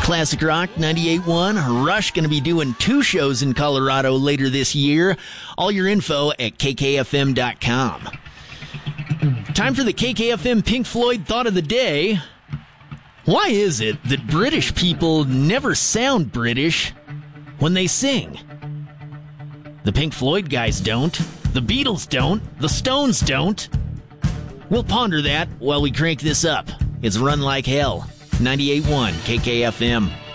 Classic Rock 98.1. Rush going to be doing 2 shows in Colorado later this year. All your info at kkfm.com. Time for the KKFM Pink Floyd Thought of the Day. Why is it that British people never sound British when they sing? The Pink Floyd guys don't. The Beatles don't. The Stones don't. We'll ponder that while we crank this up. It's Run Like Hell. 98.1 KKFM.